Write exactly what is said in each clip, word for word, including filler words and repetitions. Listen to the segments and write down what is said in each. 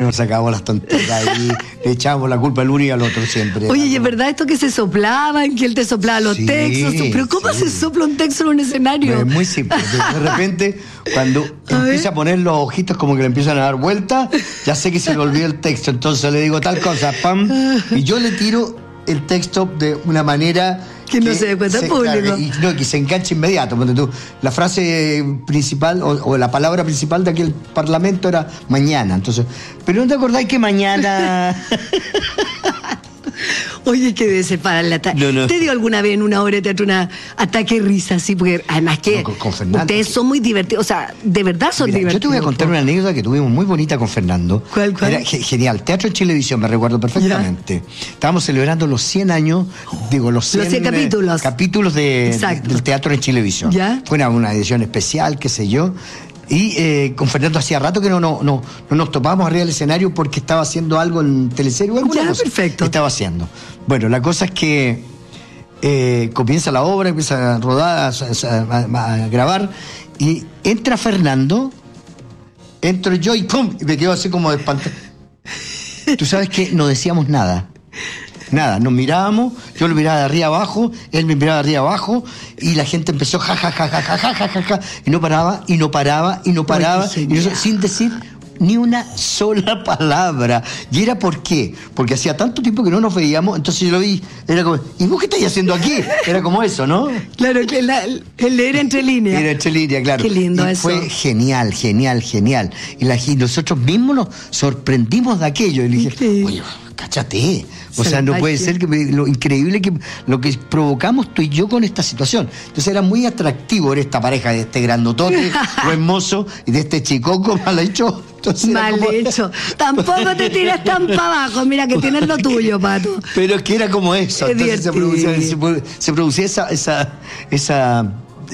nos sacamos las tonteras y le echamos la culpa al uno y al otro siempre. Oye, ¿y es verdad esto que se soplaban, que él te soplaba los sí, textos? ¿Pero cómo sí. se sopla un texto en un escenario? Es muy simple. De repente, cuando a empieza ver. a poner los ojitos como que le empiezan a dar vuelta, ya sé que se le olvidó el texto, entonces le digo tal cosa, pam, y yo le tiro el texto de una manera que no se dé cuenta el público. Claro, y no, que se enganche inmediato. Porque tú, la frase principal o, o la palabra principal de aquel parlamento era mañana. Entonces, pero no te acordáis que mañana. Oye, que debe ser para la tarde. No, no. ¿Te dio alguna vez en una obra de teatro un ataque de risa así? Porque además que No, con, con Fernando, ustedes son muy divertidos, o sea, de verdad son Mira, divertidos. yo te voy a contar una anécdota que tuvimos muy bonita con Fernando. ¿Cuál, cuál? Era ge- genial. Teatro en Chilevisión, me recuerdo perfectamente. Ya. Estábamos celebrando los cien años, digo, los cien, Los cien capítulos. Eh, capítulos de, Exacto. del Teatro en Chilevisión. ¿Ya? Fue una, una edición especial, qué sé yo. Y eh, con Fernando hacía rato que no, no, no, no nos topábamos arriba del escenario porque estaba haciendo algo en teleserie o alguna Ya, cosa. perfecto. Estaba haciendo. Bueno, la cosa es que eh, comienza la obra, empieza a rodar, a, a, a, a grabar, y entra Fernando, entro yo y ¡pum! Y me quedo así como de espantado. Tú sabes que no decíamos nada. Nada, nos mirábamos, yo lo miraba de arriba abajo, él me miraba de arriba abajo, y la gente empezó ja, ja, ja, ja, ja, ja, ja, ja, ja, y no paraba, y no paraba, y no paraba, Ay, y eso, sin decir ni una sola palabra. ¿Y era por qué? Porque hacía tanto tiempo que no nos veíamos, entonces yo lo vi, era como, ¿y vos qué estáis haciendo aquí? Era como eso, ¿no? Claro, que la- el leer entre líneas. Era entre líneas, claro. Qué lindo y eso. Fue genial, genial, genial. Y, la, y nosotros mismos nos sorprendimos de aquello. Y le dije, Increíble. oye, cáchate. O sea, Salvaje. no puede ser que me- lo increíble que lo que provocamos tú y yo con esta situación. Entonces era muy atractivo ver esta pareja de este grandotote, buen mozo, y de este chicoco mal hecho. Entonces era Mal como- hecho. Tampoco te tiras tan para abajo. Mira que tienes lo tuyo, Pato. Pero es que era como eso. Es Entonces se divertido. producía, se, produ- se producía esa, esa, esa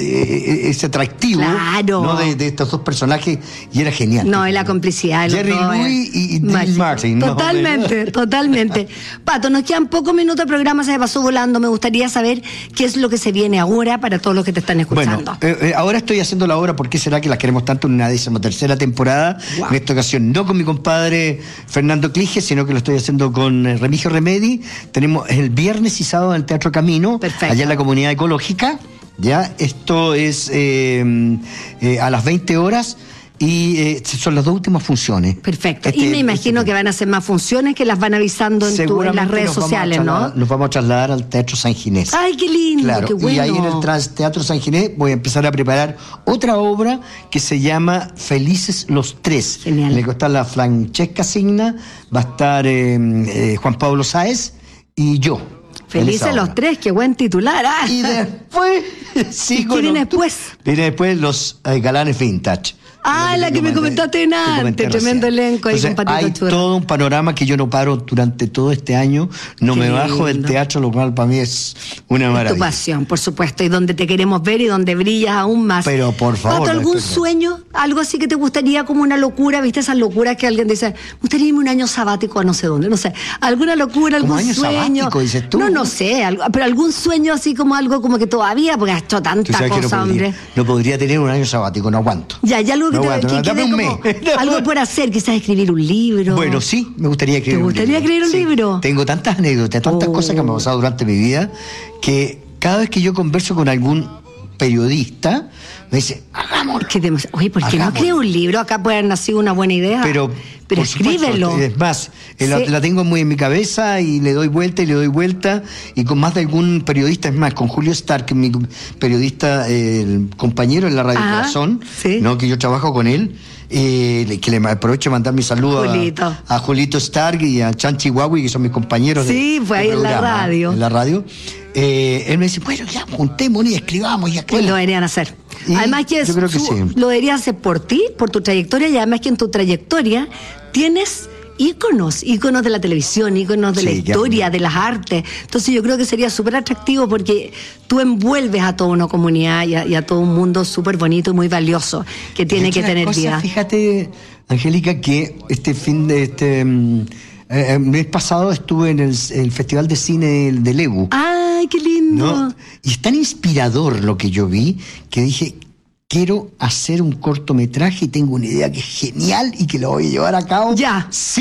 eh, ese atractivo, Claro. ¿no? de, de estos dos personajes, y era genial. No, y la complicidad de los Jerry dos, Louis eh. y, y Dean Mágico. Martin. ¿no? Totalmente, totalmente. Pato, nos quedan pocos minutos de programa, se me pasó volando. Me gustaría saber qué es lo que se viene ahora para todos los que te están escuchando. Bueno, eh, eh, ahora estoy haciendo la obra ¿Por qué será que la queremos tanto? En una decimotercera temporada. Wow. En esta ocasión no con mi compadre Fernando Clige, sino que lo estoy haciendo con eh, Remigio Remedi. Tenemos el viernes y sábado en el Teatro Camino, Perfecto. allá en la Comunidad Ecológica. Ya, esto es eh, eh, a las veinte horas. Y eh, son las dos últimas funciones. Perfecto. Este- y me imagino este- que van a hacer más funciones que las van avisando en, tu, en las Seguramente redes nos vamos a sociales, trasladar- ¿no? Nos vamos a trasladar al Teatro San Ginés. Ay, qué lindo, Claro, qué bueno. y ahí en el Trans- Teatro San Ginés voy a empezar a preparar otra obra que se llama Felices los Tres. Genial. En la que va a estar la Francesca Signa, va a estar eh, eh, Juan Pablo Sáez y yo. en Felices esa los obra. tres, qué buen titular. Ah. Y después sigo ¿Y qué viene en octu- después? Viene después los eh, Galanes Vintage. Ah, la que me comentaste te antes, comenté tremendo recién. elenco ahí Entonces, con Patito hay Churra. todo un panorama que yo no paro durante todo este año, no Qué me bajo del lindo. teatro, lo cual para mí es una Es tu maravilla. pasión, por supuesto, y donde te queremos ver y donde brillas aún más. Pero, por favor, Pato, ¿algún respeto. sueño? Algo así que te gustaría como una locura, ¿viste? Esas locuras que alguien dice, me gustaría irme un año sabático a no sé dónde, no sé. ¿Alguna locura, ¿Como algún año sueño? sabático, dices tú? No, no sé, algo- pero algún sueño así como algo como que todavía, porque has hecho Tú tanta sabes que no cosa, podría, hombre. no podría tener un año sabático, no aguanto. Ya, ya algo que, No te, aguanto, que no, dame quede un como mes. algo por hacer, quizás escribir un libro. Bueno, sí, me gustaría escribir ¿Te un gustaría libro. escribir un Sí. libro? Tengo tantas anécdotas, tantas Oh. cosas que me han pasado durante mi vida, que cada vez que yo converso con algún periodista, me dice, hagámoslo. Que te- Oye, ¿por qué no Hagámoslo. creo un libro? Acá puede haber nacido una buena idea. Pero, pero por supuesto, escríbelo. es más, eh, la, Sí. la tengo muy en mi cabeza y le doy vuelta y le doy vuelta, y con más de algún periodista, es más, con Julio Stark, mi periodista, eh, el compañero en la Radio Ajá, Corazón, sí. ¿no? Que yo trabajo con él, eh, le- que le aprovecho de mandar mi saludo Julito. a, a Julito Stark y a Chan Chihuahua, que son mis compañeros. Sí, de, fue de ahí en la programa, radio. En la radio. Eh, él me dice, bueno, ya, juntémonos y escribamos y Pues aquello. lo deberían hacer. Y Además que, yo creo que su- sí. lo deberían hacer por ti, por tu trayectoria, y además que en tu trayectoria tienes íconos, íconos de la televisión, íconos de Sí, la ya. historia, de las artes. Entonces yo creo que sería súper atractivo porque tú envuelves a toda una comunidad y a, y a todo un mundo súper bonito y muy valioso que tiene Y que otra tener cosa, vida. Fíjate, Angélica, que este fin de este mm, eh, mes pasado estuve en el, el Festival de Cine del Lebu, ¡Ay, qué lindo! ¿no? Y es tan inspirador lo que yo vi que dije, quiero hacer un cortometraje y tengo una idea que es genial y que lo voy a llevar a cabo. Ya. Sí.